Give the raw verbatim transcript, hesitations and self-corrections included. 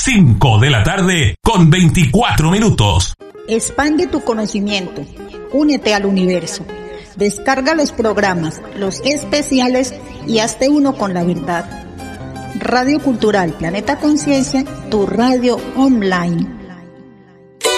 cinco de la tarde con veinticuatro minutos. Expande tu conocimiento. Únete al universo. Descarga los programas, los especiales y hazte uno con la verdad. Radio Cultural Planeta Conciencia, tu radio online.